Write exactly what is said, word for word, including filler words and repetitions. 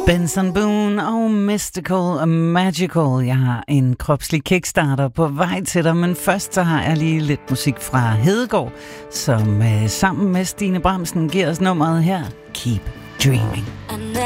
Benson Boone og Mystical og Magical. Jeg har en kropslig kickstarter på vej til dig, men først så har jeg lige lidt musik fra Hedegaard, som øh, sammen med Stine Bramsen giver os nummeret her, Keep Dreaming.